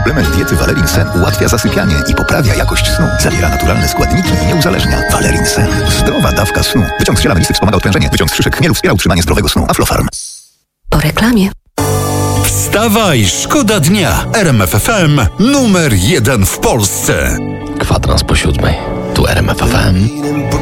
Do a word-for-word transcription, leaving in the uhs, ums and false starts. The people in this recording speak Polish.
Suplement diety Valerin Sen ułatwia zasypianie i poprawia jakość snu. Zawiera naturalne składniki i nie uzależnia. Valerin Sen. Zdrowa dawka snu. Wyciąg z ziela melisy wspomaga odprężenie. Wyciąg z szyszek chmielu wspiera utrzymanie zdrowego snu. Aflofarm. Po reklamie. Wstawaj, szkoda dnia. R M F F M numer jeden w Polsce. Kwadrans po siódmej. Tu R M F F M.